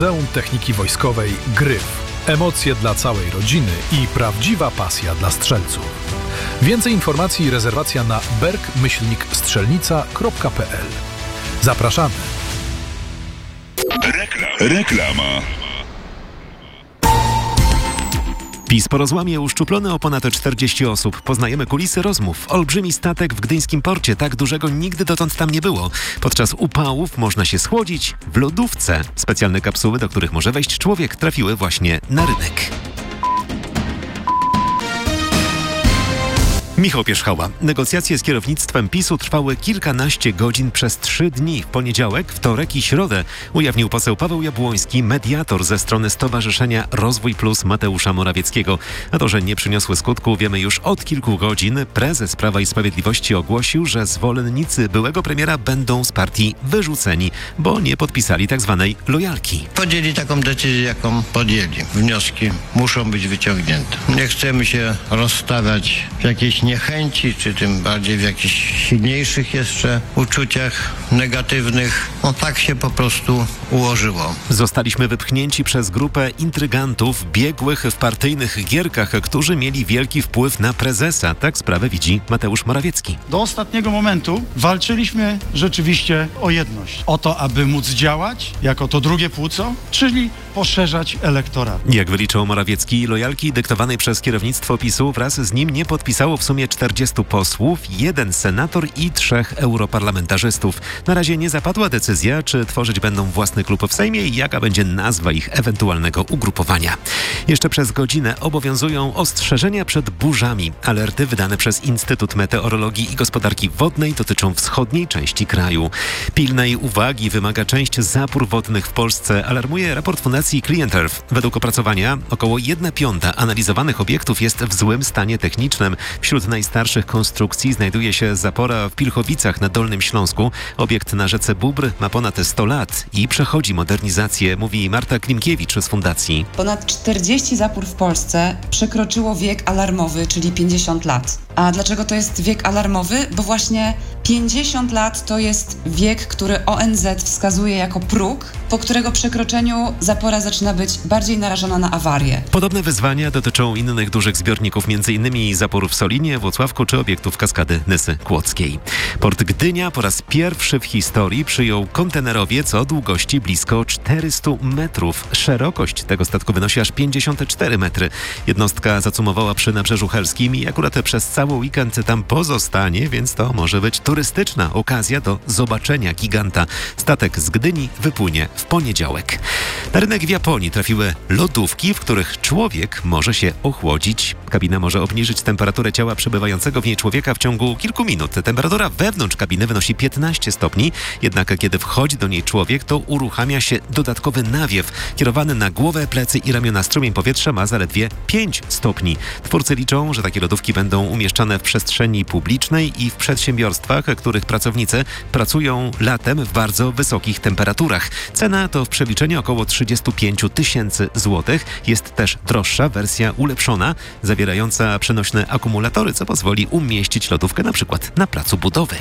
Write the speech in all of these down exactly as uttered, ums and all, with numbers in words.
Muzeum Techniki Wojskowej Gryf. Emocje dla całej rodziny i prawdziwa pasja dla strzelców. Więcej informacji i rezerwacja na berg myślnik strzelnica kropka p l. Zapraszamy. Rekla- Reklama. PiS po rozłamie uszczuplony o ponad czterdzieści osób. Poznajemy kulisy rozmów. Olbrzymi statek w gdyńskim porcie. Tak dużego nigdy dotąd tam nie było. Podczas upałów można się schłodzić w lodówce. Specjalne kapsuły, do których może wejść człowiek, trafiły właśnie na rynek. Michał Pierzchała. Negocjacje z kierownictwem PiSu trwały kilkanaście godzin przez trzy dni. W poniedziałek, wtorek i środę ujawnił poseł Paweł Jabłoński, mediator ze strony Stowarzyszenia Rozwój Plus Mateusza Morawieckiego. A to, że nie przyniosły skutku, wiemy już od kilku godzin. Prezes Prawa i Sprawiedliwości ogłosił, że zwolennicy byłego premiera będą z partii wyrzuceni, bo nie podpisali tzw. lojalki. Podjęli taką decyzję, jaką podjęli. Wnioski muszą być wyciągnięte. Nie chcemy się rozstawiać w jakiejś niechęci, czy tym bardziej w jakichś silniejszych jeszcze uczuciach negatywnych. No tak się po prostu ułożyło. Zostaliśmy wypchnięci przez grupę intrygantów biegłych w partyjnych gierkach, którzy mieli wielki wpływ na prezesa. Tak sprawę widzi Mateusz Morawiecki. Do ostatniego momentu walczyliśmy rzeczywiście o jedność. O to, aby móc działać jako to drugie płuco, czyli poszerzać elektorat. Jak wyliczył Morawiecki, lojalki dyktowanej przez kierownictwo PiSu wraz z nim nie podpisało w sumie czterdziestu posłów, jeden senator i trzech europarlamentarzystów. Na razie nie zapadła decyzja, czy tworzyć będą własny klub w Sejmie i jaka będzie nazwa ich ewentualnego ugrupowania. Jeszcze przez godzinę obowiązują ostrzeżenia przed burzami. Alerty wydane przez Instytut Meteorologii i Gospodarki Wodnej dotyczą wschodniej części kraju. Pilnej uwagi wymaga część zapór wodnych w Polsce, alarmuje raport Fundacji Client Earth. Według opracowania około jedna piąta analizowanych obiektów jest w złym stanie technicznym. Wśród najstarszych konstrukcji znajduje się zapora w Pilchowicach na Dolnym Śląsku. Obiekt na rzece Bóbr ma ponad sto lat i przechodzi modernizację, mówi Marta Klimkiewicz z Fundacji. Ponad czterdzieści zapór w Polsce przekroczyło wiek alarmowy, czyli pięćdziesiąt lat. A dlaczego to jest wiek alarmowy? Bo właśnie pięćdziesiąt lat to jest wiek, który O N Z wskazuje jako próg, po którego przekroczeniu zapora zaczyna być bardziej narażona na awarię. Podobne wyzwania dotyczą innych dużych zbiorników, m.in. zapór w Solinie, Włocławku czy obiektów kaskady Nysy Kłodzkiej. Port Gdynia po raz pierwszy w historii przyjął kontenerowiec o długości blisko czterystu metrów. Szerokość tego statku wynosi aż pięćdziesiąt cztery metry. Jednostka zacumowała przy Nabrzeżu Helskim i akurat przez cały weekend tam pozostanie, więc to może być turystyczna okazja do zobaczenia giganta. Statek z Gdyni wypłynie w poniedziałek. Na rynek w Japonii trafiły lodówki, w których człowiek może się ochłodzić. Kabina może obniżyć temperaturę ciała przebywającego w niej człowieka w ciągu kilku minut. Temperatura wewnątrz kabiny wynosi piętnaście stopni, jednak kiedy wchodzi do niej człowiek, to uruchamia się dodatkowy nawiew. Kierowany na głowę, plecy i ramiona strumień powietrza ma zaledwie pięć stopni. Twórcy liczą, że takie lodówki będą umieszczane w przestrzeni publicznej i w przedsiębiorstwach, których pracownicy pracują latem w bardzo wysokich temperaturach. Cena to w przeliczeniu około trzydzieści pięć tysięcy złotych. Jest też droższa wersja ulepszona, zawierająca przenośne akumulatory, co pozwoli umieścić lodówkę na przykład na placu budowy.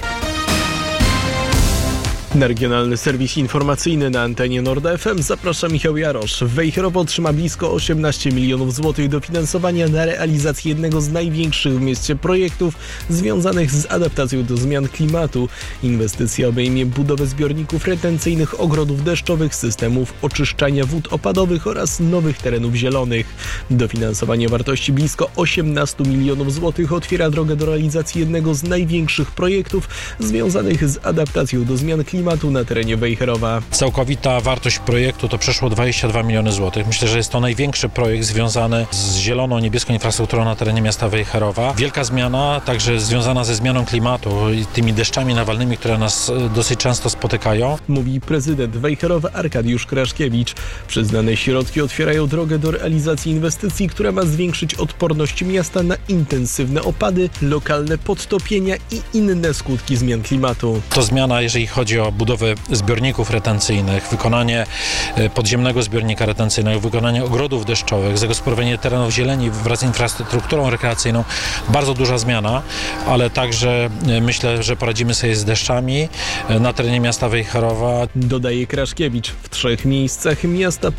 Na regionalny serwis informacyjny na antenie Nord F M zaprasza Michał Jarosz. Wejherowo otrzyma blisko osiemnaście milionów złotych dofinansowania na realizację jednego z największych w mieście projektów związanych z adaptacją do zmian klimatu. Inwestycja obejmie budowę zbiorników retencyjnych, ogrodów deszczowych, systemów oczyszczania wód opadowych oraz nowych terenów zielonych. Dofinansowanie o wartości blisko osiemnaście milionów złotych otwiera drogę do realizacji jednego z największych projektów związanych z adaptacją do zmian klimatu na terenie Wejherowa. Całkowita wartość projektu to przeszło dwadzieścia dwa miliony złotych. Myślę, że jest to największy projekt związany z zieloną, niebieską infrastrukturą na terenie miasta Wejherowa. Wielka zmiana, także związana ze zmianą klimatu i tymi deszczami nawalnymi, które nas dosyć często spotykają. Mówi prezydent Wejherowa Arkadiusz Kraszkiewicz. Przyznane środki otwierają drogę do realizacji inwestycji, która ma zwiększyć odporność miasta na intensywne opady, lokalne podtopienia i inne skutki zmian klimatu. To zmiana, jeżeli chodzi o do budowy zbiorników retencyjnych, wykonanie podziemnego zbiornika retencyjnego, wykonanie ogrodów deszczowych, zagospodarowanie terenów zieleni wraz z infrastrukturą rekreacyjną. Bardzo duża zmiana, ale także myślę, że poradzimy sobie z deszczami na terenie miasta Wejherowa. Dodaje Kraszkiewicz. W trzech miejscach miasta